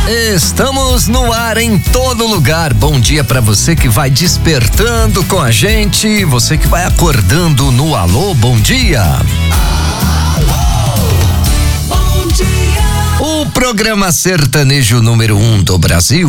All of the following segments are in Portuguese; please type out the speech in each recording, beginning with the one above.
Estamos no ar em todo lugar. Bom dia para você que vai despertando com a gente, você que vai acordando no Alô, bom dia. Alô, bom dia. O programa sertanejo número 1 do Brasil.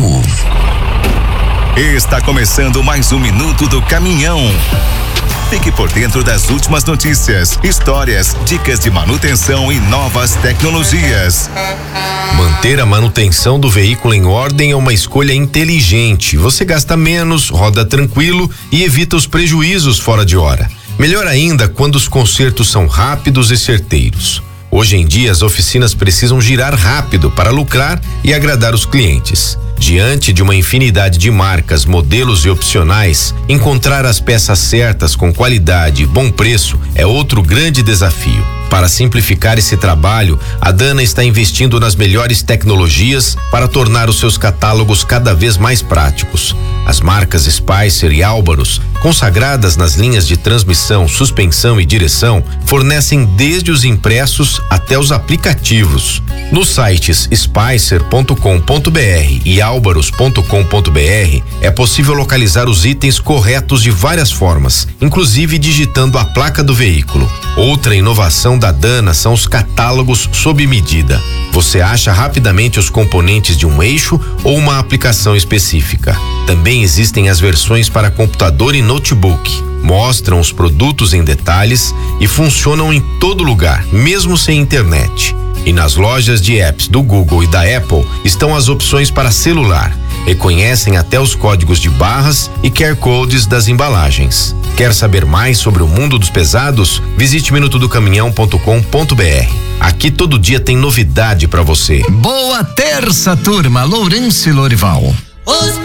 Está começando mais um Minuto do Caminhão. Fique por dentro das últimas notícias, histórias, dicas de manutenção e novas tecnologias. Manter a manutenção do veículo em ordem é uma escolha inteligente. Você gasta menos, roda tranquilo e evita os prejuízos fora de hora. Melhor ainda quando os consertos são rápidos e certeiros. Hoje em dia, as oficinas precisam girar rápido para lucrar e agradar os clientes. Diante de uma infinidade de marcas, modelos e opcionais, encontrar as peças certas com qualidade e bom preço é outro grande desafio. Para simplificar esse trabalho, a Dana está investindo nas melhores tecnologias para tornar os seus catálogos cada vez mais práticos. As marcas Spicer e Álvaros, consagradas nas linhas de transmissão, suspensão e direção, fornecem desde os impressos até os aplicativos. Nos sites spicer.com.br e álvaros.com.br é possível localizar os itens corretos de várias formas, inclusive digitando a placa do veículo. Outra inovação da Dana são os catálogos sob medida. Você acha rapidamente os componentes de um eixo ou uma aplicação específica. Também existem as versões para computador e notebook. Mostram os produtos em detalhes e funcionam em todo lugar, mesmo sem internet. E nas lojas de apps do Google e da Apple estão as opções para celular. Reconhecem até os códigos de barras e QR codes das embalagens. Quer saber mais sobre o mundo dos pesados? Visite minutodocaminhão.com.br. Aqui todo dia tem novidade para você. Boa terça, turma. Lourenço e Lorival. Os